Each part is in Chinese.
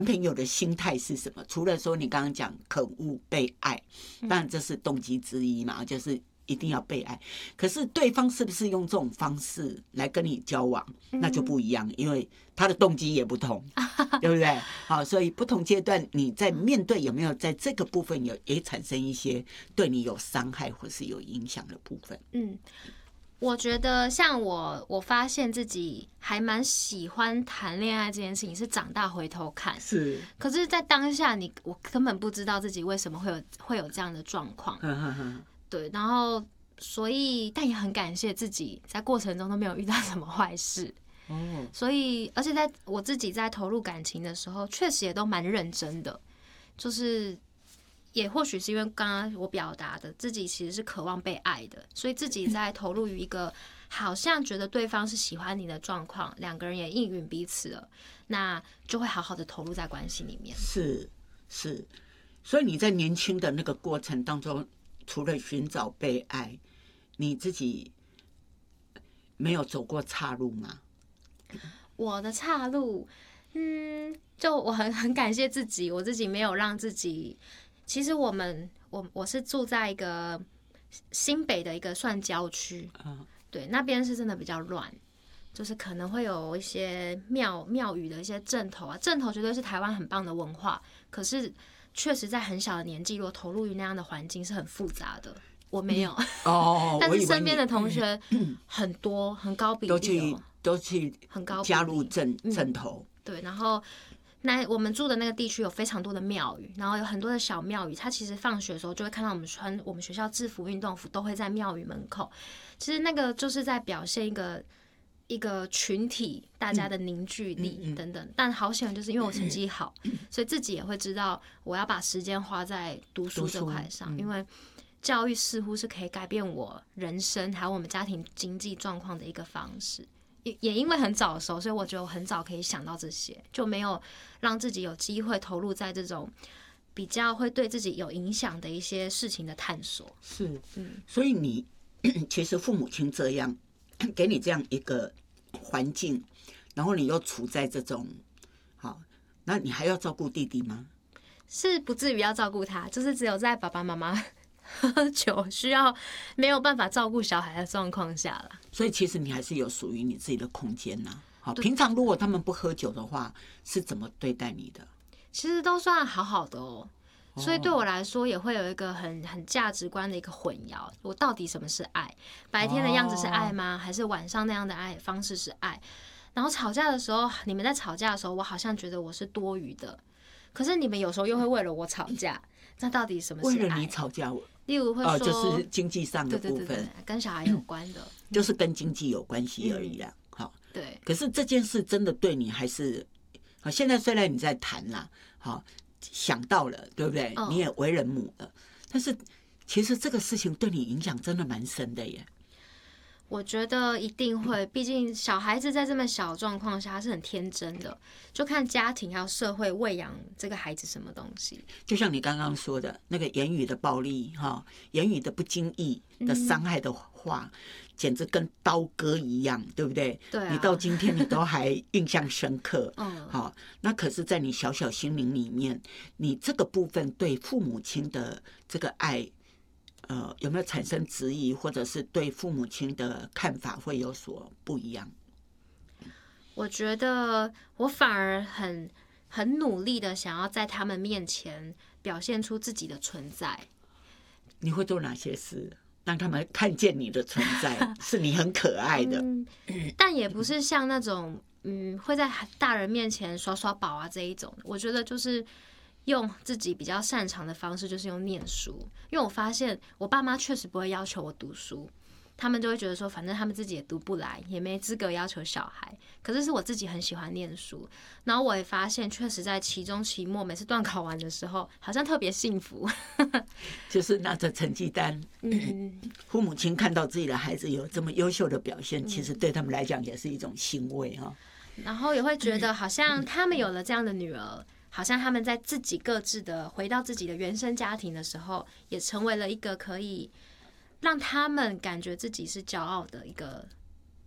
朋友的心态是什么？除了说你刚刚讲渴慕被爱，当然这是动机之一嘛，就是一定要被爱。可是对方是不是用这种方式来跟你交往，那就不一样，因为他的动机也不同，对不对？好，所以不同阶段你在面对有没有在这个部分也产生一些对你有伤害或是有影响的部分？ 我觉得像我发现自己还蛮喜欢谈恋爱这件事情，是长大回头看。 是， 可是，在当下我根本不知道自己为什么会有这样的状况。对，然后所以，但也很感谢自己在过程中都没有遇到什么坏事。所以，而且在我自己在投入感情的时候，确实也都蛮认真的，就是。也或许是因为刚刚我表达的自己其实是渴望被爱的，所以自己在投入于一个好像觉得对方是喜欢你的状况，两个人也应允彼此了，那就会好好的投入在关系里面。 是，所以你在年轻的那个过程当中，除了寻找被爱，你自己没有走过岔路吗？ 我的岔路，就我很感谢自己，我自己没有让自己。其实我是住在一个新北的一个算郊区，对，那边是真的比较乱，就是可能会有一些庙宇的一些阵头啊，阵头绝对是台湾很棒的文化，可是确实在很小的年纪，如果投入于那样的环境是很复杂的。我没有但是身边的同学很多，很高比例都去很高加入阵头， 对，然后。我们住的那个地区有非常多的庙宇，然后有很多的小庙宇，它其实放学的时候就会看到我们穿我们学校制服运动服，都会在庙宇门口。其实那个就是在表现一个群体大家的凝聚力等等。但好险就是因为我成绩好，所以自己也会知道我要把时间花在读书这块上，因为教育似乎是可以改变我人生还有我们家庭经济状况的一个方式。也因为很早熟，所以我觉得我很早可以想到这些，就没有让自己有机会投入在这种比较会对自己有影响的一些事情的探索。 是，所以你其实父母亲这样给你这样一个环境，然后你又处在这种好，那你还要照顾弟弟吗？ 是不至于要照顾他，就是只有在爸爸妈妈喝酒需要没有办法照顾小孩的状况下啦。 所以其实你还是有属于你自己的空间呐。好，平常如果他们不喝酒的话，是怎么对待你的？ 其实都算好好的哦。所以对我来说也会有一个很价值观的一个混淆，我到底什么是爱？白天的样子是爱吗？还是晚上那样的爱方式是爱？然后吵架的时候，你们在吵架的时候，我好像觉得我是多余的，可是你们有时候又会为了我吵架，那到底什么是爱？ 为了你吵架， 例如会说， 就是经济上的部分， 对，跟小孩有关的， 就是跟经济有关系而已啦。好， 对。 可是这件事真的对你还是好？现在虽然你在谈啦，好想到了，对不对？你也为人母了，但是其实这个事情对你影响真的蛮深的耶。 我觉得一定会，毕竟小孩子在这么小的状况下，他是很天真的，就看家庭还有社会喂养这个孩子什么东西。 就像你刚刚说的那个言语的暴力，言语的不经意的伤害的话，简直跟刀割一样，对不对？ 对啊， 你到今天你都还印象深刻。好，那可是，在你小小心灵里面，你这个部分对父母亲的这个爱。有没有产生质疑，或者是对父母亲的看法会有所不一样？ 我觉得我反而很努力的想要在他们面前表现出自己的存在。 你会做哪些事让他们看见你的存在？是你很可爱的， 但也不是像那种会在大人面前耍耍宝啊这一种。我觉得就是用自己比较擅长的方式，就是用念书。因为我发现我爸妈确实不会要求我读书，他们就会觉得说，反正他们自己也读不来，也没资格要求小孩。可是是我自己很喜欢念书，然后我也发现，确实在期中、期末每次段考完的时候，好像特别幸福。 就是拿着成绩单，父母亲看到自己的孩子有这么优秀的表现，其实对他们来讲也是一种欣慰哈。 然后也会觉得，好像他们有了这样的女儿。好像他们在自己各自的回到自己的原生家庭的时候，也成为了一个可以让他们感觉自己是骄傲的一个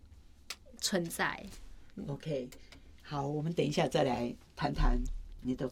存在。 OK， 好，我们等一下再来谈谈你的